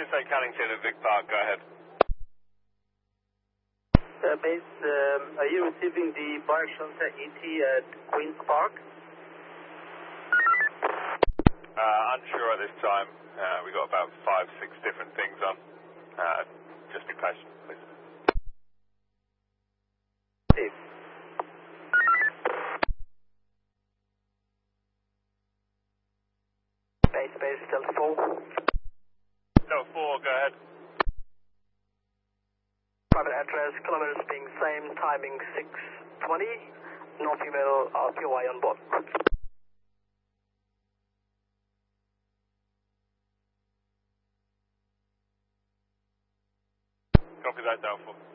say Cannington at Vic Park, go ahead. Base, are you receiving the Bark Shelter ET at Queen's Park? Unsure at this time. We've got about 5-6 different things on. Just be patient, please. Steve. Base, Delta 4. Delta 4, go ahead. Private address, kilometers being same, timing 6:20. No female POI on board. Copy that, Delta 4.